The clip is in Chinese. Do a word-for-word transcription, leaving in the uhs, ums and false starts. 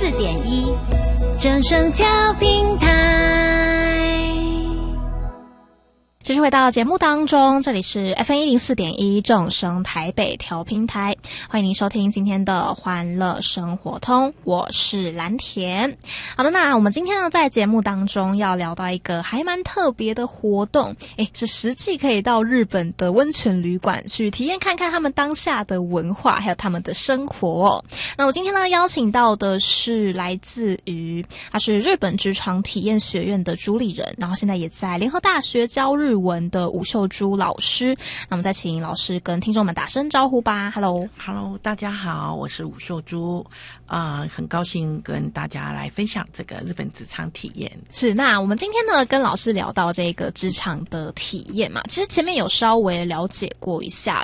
四点一正声调频台。 继续回到节目当中，这里是 F M 一零四点一正声台北调频台，欢迎您收听今天的欢乐生活通，我是蓝田。好的，那我们今天呢在节目当中要聊到一个还蛮特别的活动，诶，是实际可以到日本的温泉旅馆去体验看看他们当下的文化还有他们的生活哦。那我今天呢邀请到的是来自于他是日本职场体验学院的主理人，然后现在也在联合大学教日文的吴秀珠老师。那我们再请老师跟听众们打声招呼吧。 Hello Hello 大家好，我是吴秀珠，呃，很高兴跟大家来分享这个日本职场体验。 是，那我们今天呢跟老师聊到这个职场的体验嘛，其实前面有稍微了解过一下，